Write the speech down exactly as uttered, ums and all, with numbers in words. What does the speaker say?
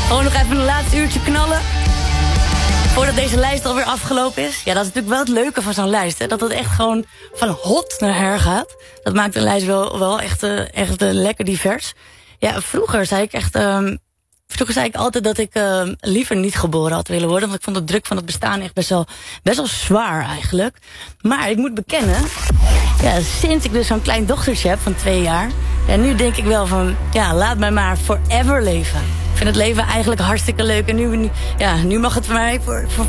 Gewoon nog even een laatste uurtje knallen. Voordat deze lijst alweer afgelopen is. Ja, dat is natuurlijk wel het leuke van zo'n lijst. Hè? Dat het echt gewoon van hot naar her gaat. Dat maakt een lijst wel, wel echt, uh, echt uh, lekker divers. Ja, vroeger zei ik echt... Uh, vroeger zei ik altijd dat ik uh, liever niet geboren had willen worden. Want ik vond de druk van het bestaan echt best wel, best wel zwaar eigenlijk. Maar ik moet bekennen... Ja, sinds ik dus zo'n klein dochtertje heb van twee jaar... Ja, nu denk ik wel van... Ja, laat mij maar forever leven. Ik vind het leven eigenlijk hartstikke leuk. En nu, nu, ja, nu mag het voor mij... Voor, voor